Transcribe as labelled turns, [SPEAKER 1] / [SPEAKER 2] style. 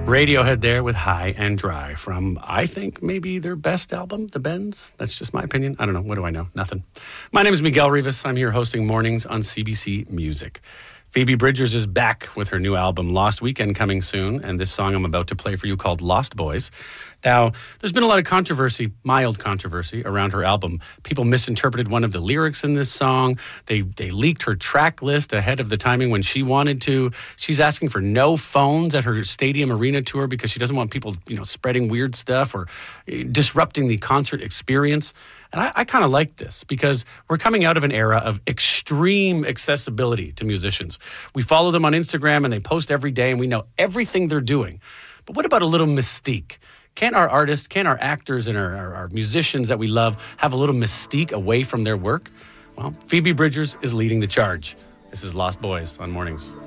[SPEAKER 1] Radiohead there with High and Dry from, I think, maybe their best album, The Bends. That's just my opinion. I don't know. What do I know? Nothing. My name is Miguel Rivas. I'm here hosting Mornings on CBC Music. Phoebe Bridgers is back with her new album, Lost Weekend, coming soon, and this song I'm about to play for you called Lost Boys. Now, there's been a lot of controversy, mild controversy, around her album. People misinterpreted one of the lyrics in this song. They leaked her track list ahead of the timing when she wanted to. She's asking for no phones at her stadium arena tour because she doesn't want people, spreading weird stuff or disrupting the concert experience. And I kind of like this because we're coming out of an era of extreme accessibility to musicians. We follow them on Instagram and they post every day and we know everything they're doing. But what about a little mystique? Can't our artists, can't our actors and our musicians that we love have a little mystique away from their work? Well, Phoebe Bridgers is leading the charge. This is Lost Boys on Mornings.